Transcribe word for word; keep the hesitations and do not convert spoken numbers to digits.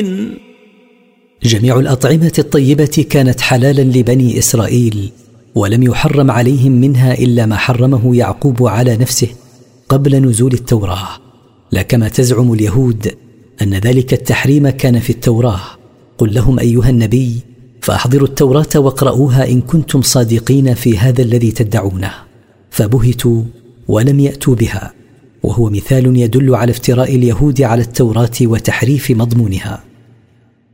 جميع الأطعمة الطيبة كانت حلالا لبني إسرائيل، ولم يحرم عليهم منها إلا ما حرمه يعقوب على نفسه قبل نزول التوراة، لا كما تزعم اليهود أن ذلك التحريم كان في التوراة. قل لهم أيها النبي فأحضروا التوراة واقرؤوها إن كنتم صادقين في هذا الذي تدعونه. فبهتوا ولم يأتوا بها، وهو مثال يدل على افتراء اليهود على التوراة وتحريف مضمونها.